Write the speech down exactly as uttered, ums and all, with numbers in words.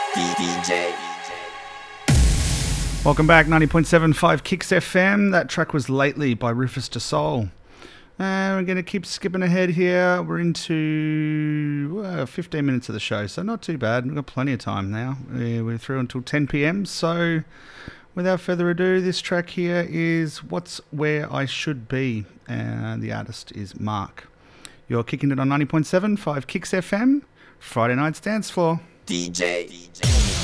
D J. Welcome back, ninety point seven five Kicks F M. That track was Lately by Rufus Du Sol. And we're going to keep skipping ahead here. We're into uh, fifteen minutes of the show, so not too bad. We've got plenty of time now. We're through until ten p.m. So without further ado, this track here is What's Where I Should Be. And the artist is Mark. You're kicking it on ninety point seven five Kicks F M. Friday Night's Dance Floor. D J. D J.